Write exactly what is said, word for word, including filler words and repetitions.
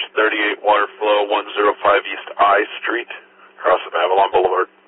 thirty-eight water flow, one oh five East I Street, across from Avalon Boulevard.